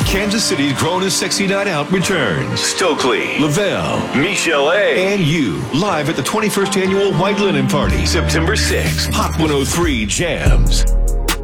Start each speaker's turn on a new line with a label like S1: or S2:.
S1: Kansas City's Grown and Sexy Night Out returns. Stokely, Lavelle, Michelle A., and you, live at the 21st Annual White Linen Party, September 6th. Hot 103 Jams.